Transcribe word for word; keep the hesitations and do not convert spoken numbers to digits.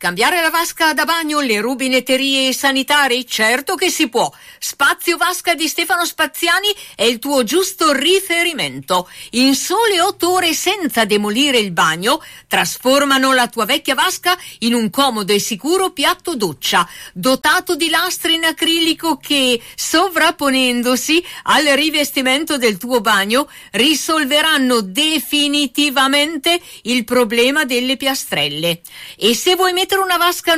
Cambiare la vasca da bagno, le rubinetterie sanitari? Certo che si può. Spazio Vasca di Stefano Spaziani è il tuo giusto riferimento. In sole otto ore, senza demolire il bagno, trasformano la tua vecchia vasca in un comodo e sicuro piatto doccia, dotato di lastre in acrilico che, sovrapponendosi al rivestimento del tuo bagno, risolveranno definitivamente il problema delle piastrelle. E se vuoi mettere una vasca